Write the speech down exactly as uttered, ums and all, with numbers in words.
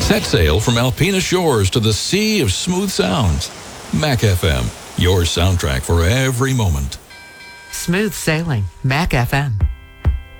Set sail from Alpena shores to the sea of smooth sounds. Mac F M, your soundtrack for every moment. Smooth sailing, Mac F M.